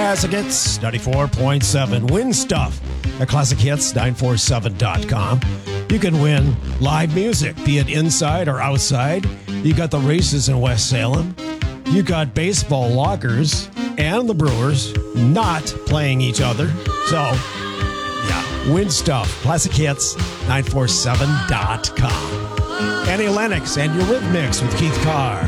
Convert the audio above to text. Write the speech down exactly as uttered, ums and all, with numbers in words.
Classic Hits ninety-four point seven. Win stuff at classic hits nine four seven dot com. You can win live music, be it inside or outside. You got the races in West Salem. You got baseball lockers and the Brewers not playing each other. So, yeah, win stuff. classic hits nine four seven dot com. Annie Lennox and Eurythmics with Keith Carr.